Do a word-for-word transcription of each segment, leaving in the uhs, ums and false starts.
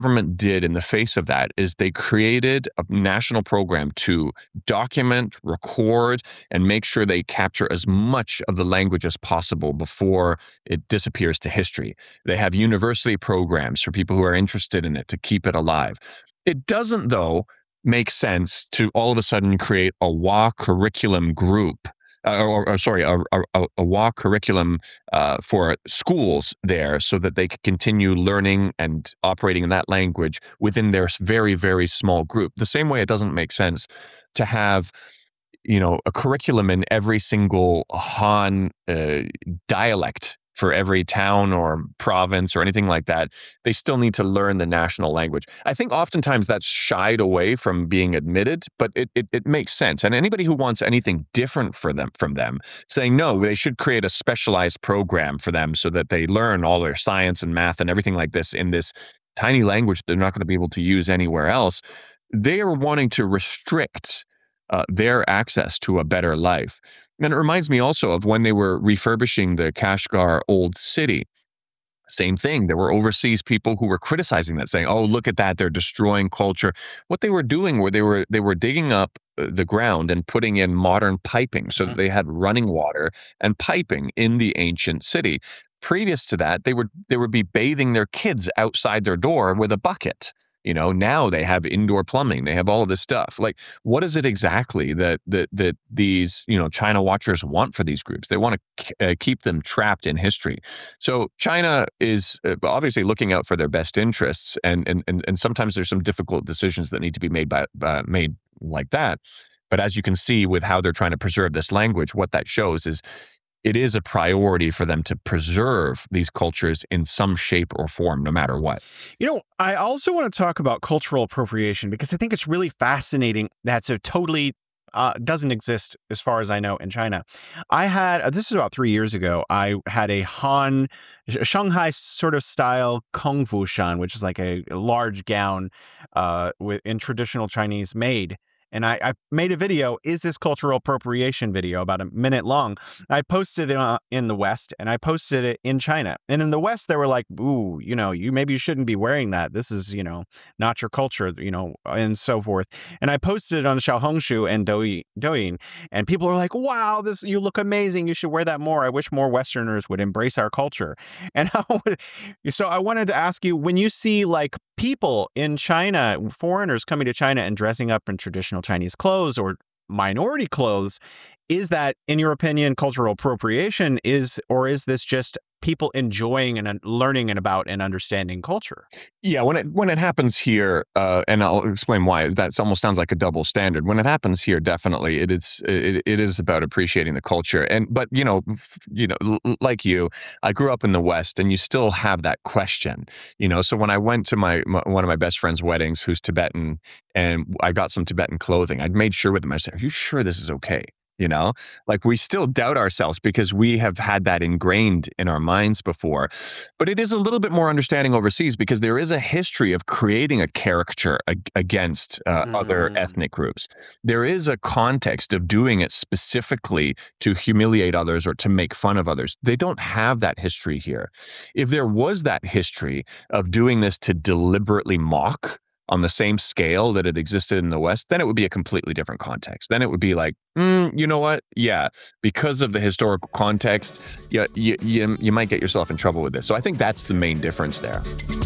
government did in the face of that is they created a national program to document, record, and make sure they capture as much of the language as possible before it disappears to history. They have university programs for people who are interested in it to keep it alive. It doesn't, though, make sense to all of a sudden create a W A curriculum group, uh, or, or sorry, a, a, a W A curriculum uh, for schools there so that they could continue learning and operating in that language within their very, very small group. The same way it doesn't make sense to have, you know, a curriculum in every single Han uh, dialect for every town or province or anything like that. They still need to learn the national language. I think oftentimes that's shied away from being admitted, but it, it, it makes sense. And anybody who wants anything different for them from them, saying no, they should create a specialized program for them so that they learn all their science and math and everything like this in this tiny language they're not going to be able to use anywhere else. They are wanting to restrict uh, their access to a better life. And it reminds me also of when they were refurbishing the Kashgar old city. Same thing. There were overseas people who were criticizing that, saying, "Oh, look at that! They're destroying culture." What they were doing were they were they were digging up the ground and putting in modern piping, so that they had running water and piping in the ancient city. Previous to that, they would they would be bathing their kids outside their door with a bucket. You know, now they have indoor plumbing. They have all of this stuff. Like, what is it exactly that that that these, you know, China watchers want for these groups? They want to uh, keep them trapped in history. So China is uh, obviously looking out for their best interests, and and and, and sometimes there's some difficult decisions that need to be made by uh, made like that. But as you can see with how they're trying to preserve this language, what that shows is it is a priority for them to preserve these cultures in some shape or form, no matter what. You know, I also want to talk about cultural appropriation because I think it's really fascinating that so totally uh, doesn't exist as far as I know in China. I had, uh, this is about three years ago, I had a Han, a Shanghai sort of style Kung Fu Shan, which is like a, a large gown uh, with in traditional Chinese made. And I, I made a video, is this cultural appropriation video, about a minute long. I posted it uh, in the West and I posted it in China. And in the West, they were like, ooh, you know, you maybe you shouldn't be wearing that. This is, you know, not your culture, you know, and so forth. And I posted it on Xiaohongshu and Douyin, Douyin, and people were like, wow, this, you look amazing. You should wear that more. I wish more Westerners would embrace our culture. And I would, so I wanted to ask you, when you see like people in China, foreigners coming to China and dressing up in traditional Chinese clothes or minority clothes, is that, in your opinion, cultural appropriation, is, or is this just people enjoying and learning and about and understanding culture? Yeah, when it when it happens here, uh, and I'll explain why. That almost sounds like a double standard. When it happens here, definitely it is it, it is about appreciating the culture. And but you know, you know, like you, I grew up in the West, and you still have that question. You know, so when I went to my, my one of my best friend's weddings, who's Tibetan, and I got some Tibetan clothing, I'd made sure with them. I said, "Are you sure this is okay?" You know, like we still doubt ourselves because we have had that ingrained in our minds before. But it is a little bit more understanding overseas because there is a history of creating a caricature ag- against uh, Mm. other ethnic groups. There is a context of doing it specifically to humiliate others or to make fun of others. They don't have that history here. If there was that history of doing this to deliberately mock on the same scale that it existed in the West, then it would be a completely different context. Then it would be like, mm, you know what? Yeah, because of the historical context, you, you, you, you might get yourself in trouble with this. So I think that's the main difference there.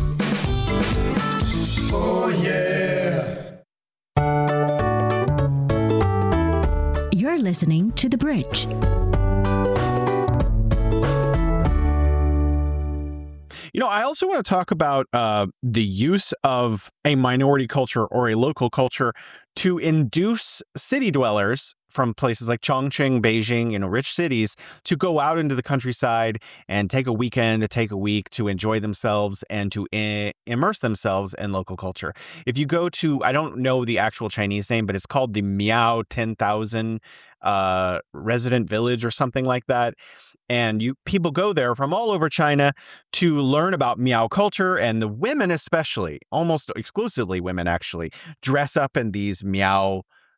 Oh, yeah. You're listening to The Bridge. You know, I also want to talk about uh, the use of a minority culture or a local culture to induce city dwellers from places like Chongqing, Beijing, you know, rich cities, to go out into the countryside and take a weekend, to take a week to enjoy themselves and to I- immerse themselves in local culture. If you go to, I don't know the actual Chinese name, but it's called the Miao ten thousand uh, resident village or something like that. And you people go there from all over China to learn about Miao culture, and the women especially, almost exclusively women actually, dress up in these Miao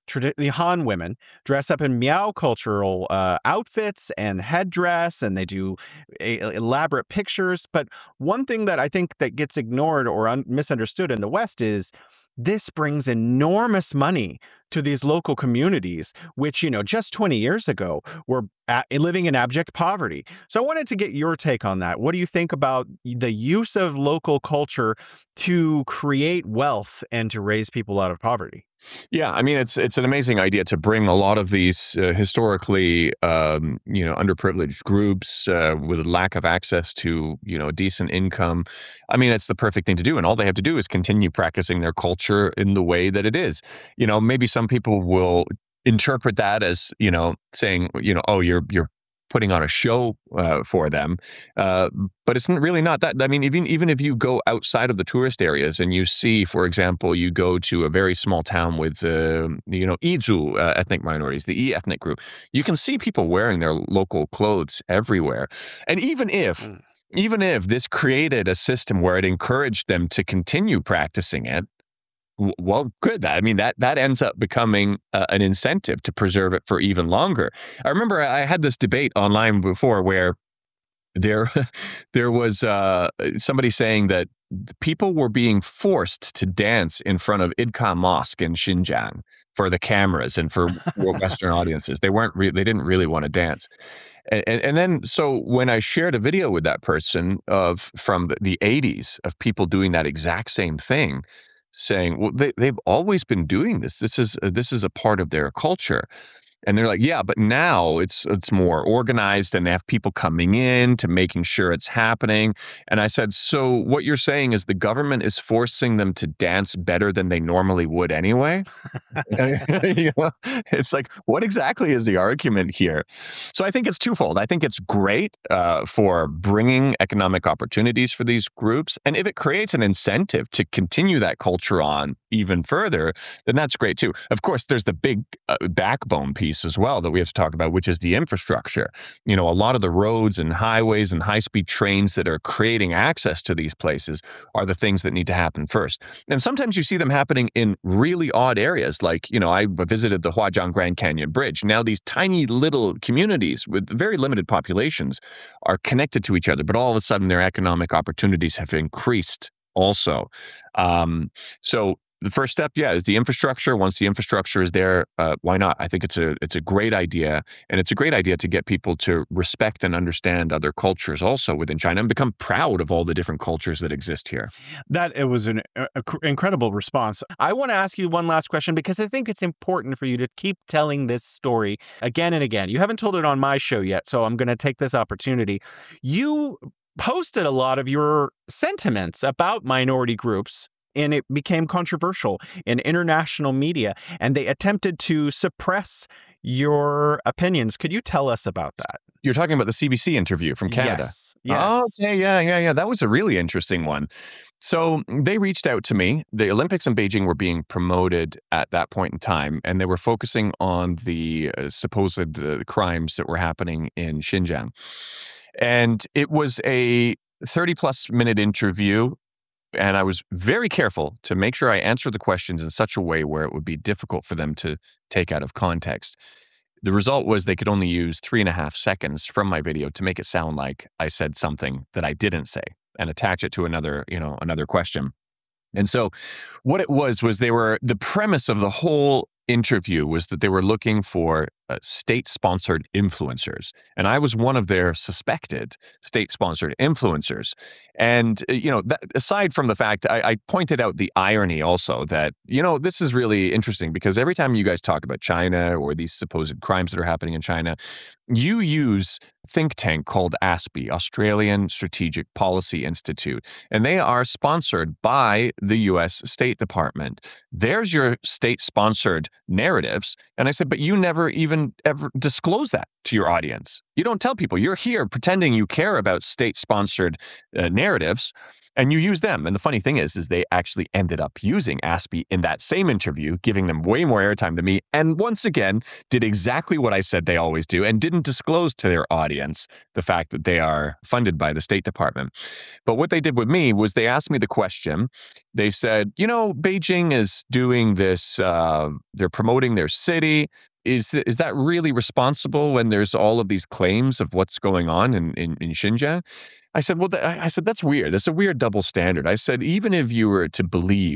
tradi- the Han women dress up in Miao cultural uh, outfits and headdress, and they do a- elaborate pictures. But one thing that I think that gets ignored or un- misunderstood in the West is this brings enormous money to these local communities, which, you know, just twenty years ago were a- living in abject poverty. So I wanted to get your take on that. What do you think about the use of local culture to create wealth and to raise people out of poverty? Yeah, I mean, it's it's an amazing idea to bring a lot of these uh, historically, um, you know, underprivileged groups uh, with a lack of access to, you know, a decent income. I mean, it's the perfect thing to do, and all they have to do is continue practicing their culture in the way that it is. You know, maybe some people will interpret that as, you know, saying, you know, oh, you're you're putting on a show uh, for them, uh, but it's n- really not that. I mean, even even if you go outside of the tourist areas and you see, for example, you go to a very small town with, uh, you know, Izu uh, ethnic minorities, the E ethnic group, you can see people wearing their local clothes everywhere. And even if, Mm. even if this created a system where it encouraged them to continue practicing it, w- well, good. I mean, that that ends up becoming uh, an incentive to preserve it for even longer. I remember I had this debate online before where there there was uh, somebody saying that people were being forced to dance in front of Idka Mosque in Xinjiang for the cameras and for Western audiences. They weren't re- they didn't really want to dance. And, and, and then so when I shared a video with that person of from the the eighties of people doing that exact same thing, saying, well, they, they've always been doing this. This is uh, this is a part of their culture. And they're like, yeah, but now it's it's more organized and they have people coming in to making sure it's happening. And I said, so what you're saying is the government is forcing them to dance better than they normally would anyway? You know, it's like, what exactly is the argument here? So I think it's twofold. I think it's great uh, for bringing economic opportunities for these groups. And if it creates an incentive to continue that culture on even further, then that's great too. Of course, there's the big uh, backbone piece as well that we have to talk about, which is the infrastructure. You know, a lot of the roads and highways and high-speed trains that are creating access to these places are the things that need to happen first. And sometimes you see them happening in really odd areas. Like, you know, I visited the Huajiang Grand Canyon Bridge. Now these tiny little communities with very limited populations are connected to each other, but all of a sudden their economic opportunities have increased also. Um, so the first step, yeah, is the infrastructure. Once the infrastructure is there, uh, why not? I think it's a it's a great idea, and it's a great idea to get people to respect and understand other cultures also within China and become proud of all the different cultures that exist here. That it was an a, a cr- incredible response. I want to ask you one last question because I think it's important for you to keep telling this story again and again. You haven't told it on my show yet, so I'm going to take this opportunity. You posted a lot of your sentiments about minority groups. And it became controversial in international media, and they attempted to suppress your opinions. Could you tell us about that? You're talking about the C B C interview from Canada. Yes. Oh, Yes. okay, yeah, yeah, yeah. That was a really interesting one. So they reached out to me. The Olympics in Beijing were being promoted at that point in time, and they were focusing on the uh, supposed uh, crimes that were happening in Xinjiang. And it was a thirty plus minute interview. And I was very careful to make sure I answered the questions in such a way where it would be difficult for them to take out of context. The result was they could only use three and a half seconds from my video to make it sound like I said something that I didn't say and attach it to another, you know, another question. And so what it was was they were the premise of the whole interview was that they were looking for uh, state-sponsored influencers, and I was one of their suspected state-sponsored influencers. And uh, you know, that, aside from the fact, I, I pointed out the irony also that you know this is really interesting because every time you guys talk about China or these supposed crimes that are happening in China, you use a think tank called ASPI, Australian Strategic Policy Institute, and they are sponsored by the U S State Department. There's your state-sponsored narratives. And I said, but you never even ever disclose that to your audience. You don't tell people. You're here pretending you care about state-sponsored uh, narratives. and you use them. And the funny thing is, is they actually ended up using Aspie in that same interview, giving them way more airtime than me. And once again, did exactly what I said they always do and didn't disclose to their audience the fact that they are funded by the State Department. But what they did with me was they asked me the question. They said, you know, Beijing is doing this, uh, they're promoting their city. Is, th- is that really responsible when there's all of these claims of what's going on in, in, in Xinjiang? I said, well, th- I said, that's weird. That's a weird double standard. I said, even if you were to believe